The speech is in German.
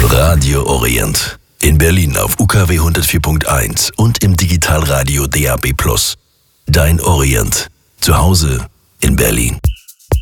Radio Orient. In Berlin auf UKW 104.1 und im Digitalradio DAB+. Dein Orient. Zu Hause in Berlin.